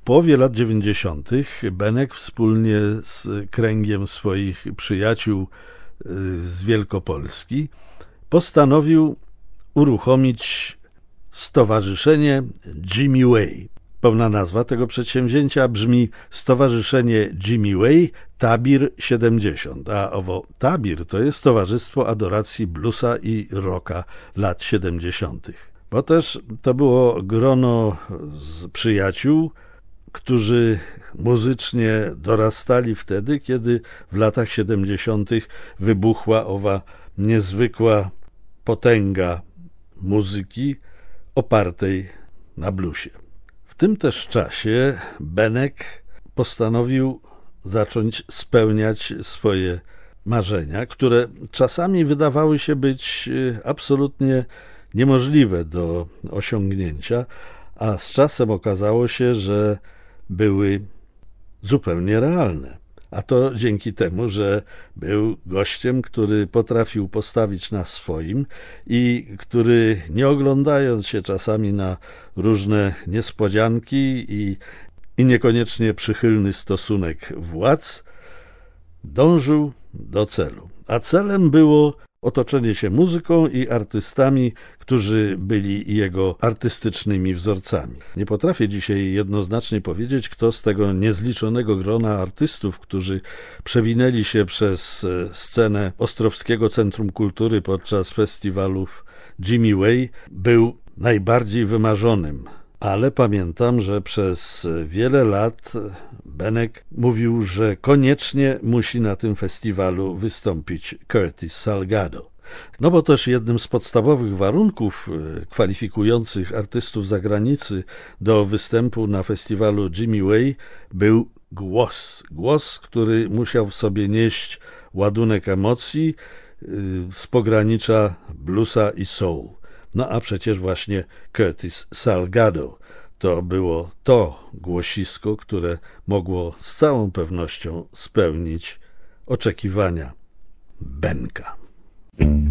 połowie lat 90. Benek wspólnie z kręgiem swoich przyjaciół z Wielkopolski postanowił uruchomić stowarzyszenie Jimmy Way. Pełna nazwa tego przedsięwzięcia brzmi Stowarzyszenie Jimmy Way Tabir 70, a owo Tabir to jest Towarzystwo Adoracji Bluesa i Rocka lat 70. Bo też to było grono z przyjaciół, którzy muzycznie dorastali wtedy, kiedy w latach 70. wybuchła owa niezwykła potęga muzyki opartej na bluesie. W tym też czasie Benek postanowił zacząć spełniać swoje marzenia, które czasami wydawały się być absolutnie niemożliwe do osiągnięcia, a z czasem okazało się, że były zupełnie realne. A to dzięki temu, że był gościem, który potrafił postawić na swoim i który, nie oglądając się czasami na różne niespodzianki i niekoniecznie przychylny stosunek władz, dążył do celu. A celem było otoczenie się muzyką i artystami, którzy byli jego artystycznymi wzorcami. Nie potrafię dzisiaj jednoznacznie powiedzieć, kto z tego niezliczonego grona artystów, którzy przewinęli się przez scenę Ostrowskiego Centrum Kultury podczas festiwalów Jimmy Way, był najbardziej wymarzonym. Ale pamiętam, że przez wiele lat Benek mówił, że koniecznie musi na tym festiwalu wystąpić Curtis Salgado. No bo też jednym z podstawowych warunków kwalifikujących artystów z zagranicy do występu na festiwalu Jimmy Way był głos. Głos, który musiał w sobie nieść ładunek emocji z pogranicza bluesa i soul. No a przecież właśnie Curtis Salgado to było to głosisko, które mogło z całą pewnością spełnić oczekiwania Benka.